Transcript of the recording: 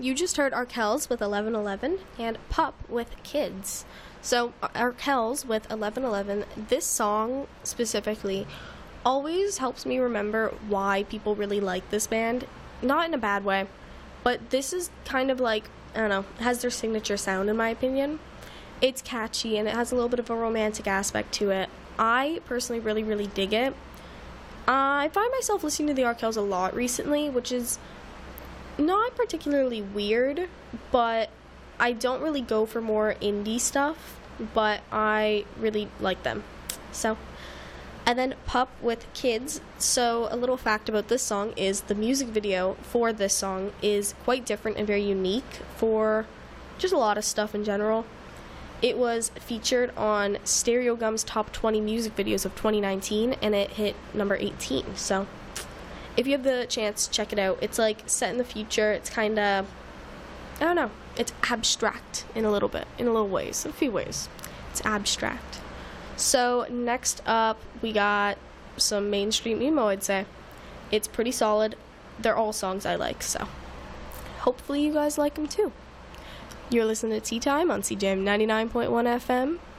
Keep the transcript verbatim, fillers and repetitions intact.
you just heard Arkells with eleven eleven and Pup with Kids. So Arkells with eleven eleven, this song specifically always helps me remember why people really like this band. Not in a bad way, but this is kind of like, I don't know, has their signature sound in my opinion. It's catchy and it has a little bit of a romantic aspect to it. I personally really, really dig it. Uh, I find myself listening to the Arkells a lot recently, which is not particularly weird, but I don't really go for more indie stuff, but I really like them. So, and then Pup with Kids. So a little fact about this song is the music video for this song is quite different and very unique for just a lot of stuff in general. It was featured on Stereogum's top twenty music videos of twenty nineteen, and it hit number eighteen. So if you have the chance, check it out. It's like set in the future. It's kind of, I don't know, it's abstract in a little bit, in a little ways, a few ways. It's abstract. So next up, we got some mainstream emo, I'd say. It's pretty solid. They're all songs I like, so hopefully you guys like them too. You're listening to Tea Time on C J M ninety-nine point one F M.